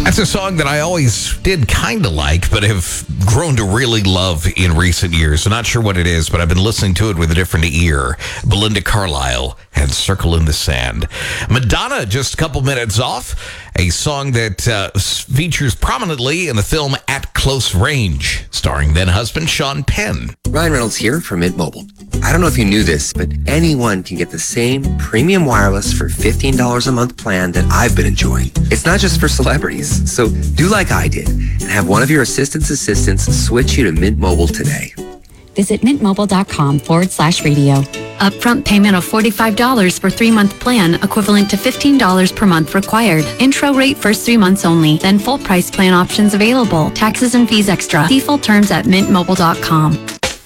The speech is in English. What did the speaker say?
That's a song that I always did kind of like, but have grown to really love in recent years. I'm not sure what it is, but I've been listening to it with a different ear. Belinda Carlisle and Circle in the Sand. Madonna, just a couple minutes off. A song that features prominently in the film At Close Range, starring then-husband Sean Penn. Ryan Reynolds here from Mint Mobile. I don't know if you knew this, but anyone can get the same premium wireless for $15 a month plan that I've been enjoying. It's not just for celebrities, so do like I did and have one of your assistants switch you to Mint Mobile today. Visit mintmobile.com/radio. Upfront payment of $45 for 3-month plan, equivalent to $15 per month required. Intro rate first 3 months only, then full price plan options available. Taxes and fees extra. See full terms at mintmobile.com.